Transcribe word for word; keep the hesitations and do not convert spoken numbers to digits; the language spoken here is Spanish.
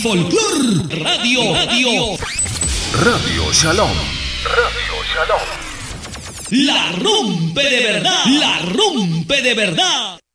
folclor. Radio, radio. Radio Shalom. Radio Shalom. La rompe de verdad. La rompe de verdad.